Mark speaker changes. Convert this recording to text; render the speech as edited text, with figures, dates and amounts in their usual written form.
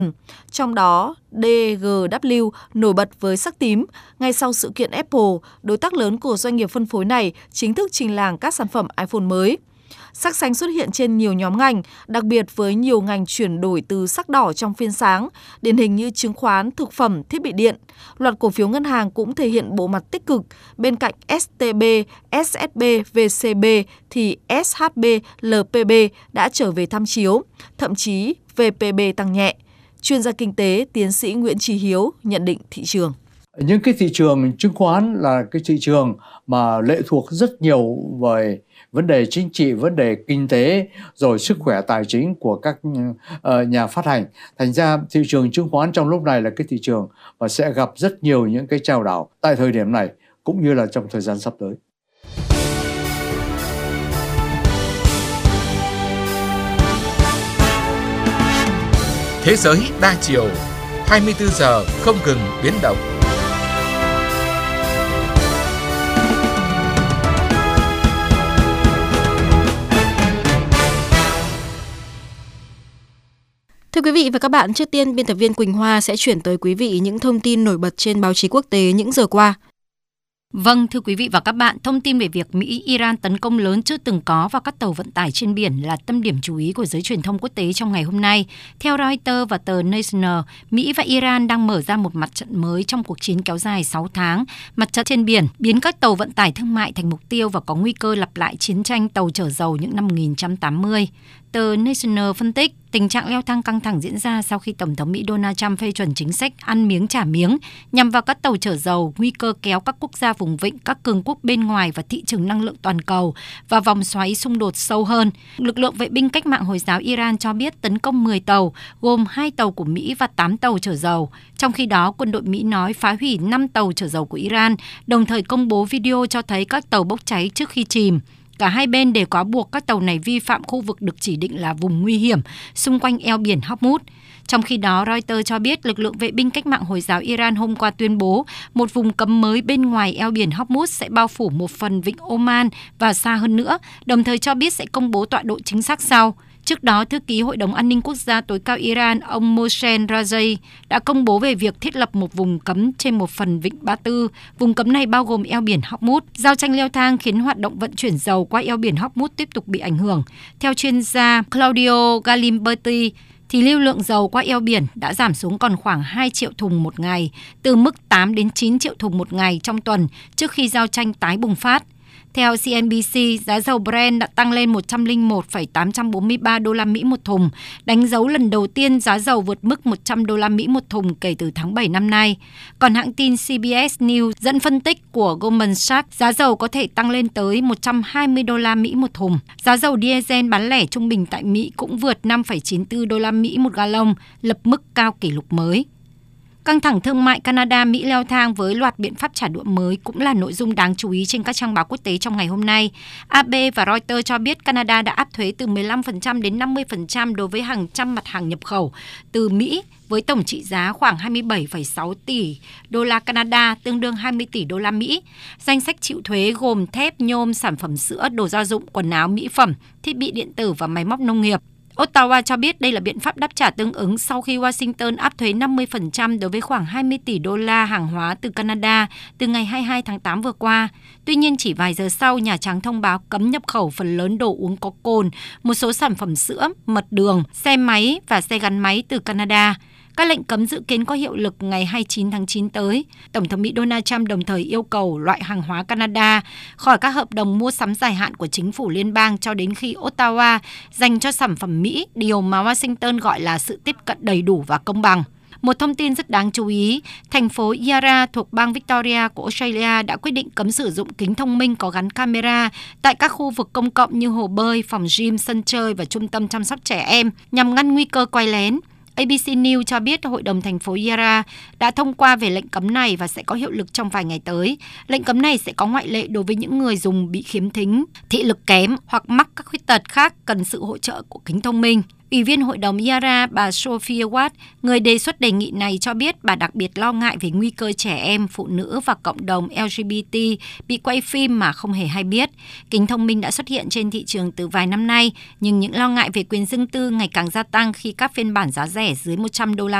Speaker 1: Trong đó, DGW nổi bật với sắc tím. Ngay sau sự kiện Apple, đối tác lớn của doanh nghiệp phân phối này chính thức trình làng các sản phẩm iPhone mới. Sắc xanh xuất hiện trên nhiều nhóm ngành, đặc biệt với nhiều ngành chuyển đổi từ sắc đỏ trong phiên sáng, điển hình như chứng khoán, thực phẩm, thiết bị điện. Loạt cổ phiếu ngân hàng cũng thể hiện bộ mặt tích cực. Bên cạnh STB, SSB, VCB thì SHB, LPB đã trở về tham chiếu, thậm chí VPB tăng nhẹ. Chuyên gia kinh tế tiến sĩ Nguyễn Chí Hiếu nhận định thị trường.
Speaker 2: Những cái thị trường chứng khoán là cái thị trường mà lệ thuộc rất nhiều về vấn đề chính trị, vấn đề kinh tế, rồi sức khỏe tài chính của các nhà phát hành. Thành ra thị trường chứng khoán trong lúc này là cái thị trường mà sẽ gặp rất nhiều những cái chao đảo tại thời điểm này cũng như là trong thời gian sắp tới.
Speaker 3: Thế giới đa chiều, 24 giờ không ngừng biến động.
Speaker 4: Thưa quý vị và các bạn, trước tiên biên tập viên Quỳnh Hoa sẽ chuyển tới quý vị những thông tin nổi bật trên báo chí quốc tế những giờ qua.
Speaker 5: Vâng, thưa quý vị và các bạn, thông tin về việc Mỹ-Iran tấn công lớn chưa từng có vào các tàu vận tải trên biển là tâm điểm chú ý của giới truyền thông quốc tế trong ngày hôm nay. Theo Reuters và tờ National, Mỹ và Iran đang mở ra một mặt trận mới trong cuộc chiến kéo dài 6 tháng. Mặt trận trên biển biến các tàu vận tải thương mại thành mục tiêu và có nguy cơ lặp lại chiến tranh tàu chở dầu những năm 1980. Tờ National phân tích, tình trạng leo thang căng thẳng diễn ra sau khi Tổng thống Mỹ Donald Trump phê chuẩn chính sách ăn miếng trả miếng nhằm vào các tàu chở dầu, nguy cơ kéo các quốc gia vùng vịnh, các cường quốc bên ngoài và thị trường năng lượng toàn cầu và vòng xoáy xung đột sâu hơn. Lực lượng vệ binh cách mạng Hồi giáo Iran cho biết tấn công 10 tàu, gồm 2 tàu của Mỹ và 8 tàu chở dầu. Trong khi đó, quân đội Mỹ nói phá hủy 5 tàu chở dầu của Iran, đồng thời công bố video cho thấy các tàu bốc cháy trước khi chìm. Cả hai bên đều cáo buộc các tàu này vi phạm khu vực được chỉ định là vùng nguy hiểm xung quanh eo biển Hormuz. Trong khi đó, Reuters cho biết lực lượng vệ binh cách mạng Hồi giáo Iran hôm qua tuyên bố một vùng cấm mới bên ngoài eo biển Hormuz sẽ bao phủ một phần vịnh Oman và xa hơn nữa, đồng thời cho biết sẽ công bố tọa độ chính xác sau. Trước đó, thư ký Hội đồng An ninh Quốc gia tối cao Iran, ông Mohsen Rajaei đã công bố về việc thiết lập một vùng cấm trên một phần vịnh Ba Tư. Vùng cấm này bao gồm eo biển Hormuz. Giao tranh leo thang khiến hoạt động vận chuyển dầu qua eo biển Hormuz tiếp tục bị ảnh hưởng. Theo chuyên gia Claudio Galimberti, thì lưu lượng dầu qua eo biển đã giảm xuống còn khoảng 2 triệu thùng một ngày, từ mức 8 đến 9 triệu thùng một ngày trong tuần trước khi giao tranh tái bùng phát. Theo CNBC, giá dầu Brent đã tăng lên 101,843 đô la Mỹ một thùng, đánh dấu lần đầu tiên giá dầu vượt mức 100 đô la Mỹ một thùng kể từ tháng 7 năm nay. Còn hãng tin CBS News dẫn phân tích của Goldman Sachs, giá dầu có thể tăng lên tới 120 đô la Mỹ một thùng. Giá dầu diesel bán lẻ trung bình tại Mỹ cũng vượt 5,94 đô la Mỹ một gallon, lập mức cao kỷ lục mới. Căng thẳng thương mại Canada-Mỹ leo thang với loạt biện pháp trả đũa mới cũng là nội dung đáng chú ý trên các trang báo quốc tế trong ngày hôm nay. AP và Reuters cho biết Canada đã áp thuế từ 15% đến 50% đối với hàng trăm mặt hàng nhập khẩu từ Mỹ với tổng trị giá khoảng 27,6 tỷ đô la Canada, tương đương 20 tỷ đô la Mỹ. Danh sách chịu thuế gồm thép, nhôm, sản phẩm sữa, đồ gia dụng, quần áo, mỹ phẩm, thiết bị điện tử và máy móc nông nghiệp. Ottawa cho biết đây là biện pháp đáp trả tương ứng sau khi Washington áp thuế 50% đối với khoảng 20 tỷ đô la hàng hóa từ Canada từ ngày 22 tháng 8 vừa qua. Tuy nhiên, chỉ vài giờ sau, Nhà Trắng thông báo cấm nhập khẩu phần lớn đồ uống có cồn, một số sản phẩm sữa, mật đường, xe máy và xe gắn máy từ Canada. Các lệnh cấm dự kiến có hiệu lực ngày 29 tháng 9 tới. Tổng thống Mỹ Donald Trump đồng thời yêu cầu loại hàng hóa Canada khỏi các hợp đồng mua sắm dài hạn của chính phủ liên bang cho đến khi Ottawa dành cho sản phẩm Mỹ, điều mà Washington gọi là sự tiếp cận đầy đủ và công bằng. Một thông tin rất đáng chú ý, thành phố Yarra thuộc bang Victoria của Australia đã quyết định cấm sử dụng kính thông minh có gắn camera tại các khu vực công cộng như hồ bơi, phòng gym, sân chơi và trung tâm chăm sóc trẻ em nhằm ngăn nguy cơ quay lén. ABC News cho biết Hội đồng thành phố Yarra đã thông qua về lệnh cấm này và sẽ có hiệu lực trong vài ngày tới. Lệnh cấm này sẽ có ngoại lệ đối với những người dùng bị khiếm thính, thị lực kém hoặc mắc các khuyết tật khác cần sự hỗ trợ của kính thông minh. Ủy viên Hội đồng IARA bà Sophia Watt, người đề xuất đề nghị này cho biết bà đặc biệt lo ngại về nguy cơ trẻ em, phụ nữ và cộng đồng LGBT bị quay phim mà không hề hay biết. Kính thông minh đã xuất hiện trên thị trường từ vài năm nay, nhưng những lo ngại về quyền riêng tư ngày càng gia tăng khi các phiên bản giá rẻ dưới $100